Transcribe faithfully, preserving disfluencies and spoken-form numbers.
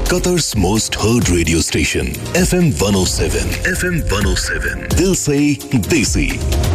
Qatar's most heard radio station, F M one oh seven. F M one oh seven. Dil se Desi.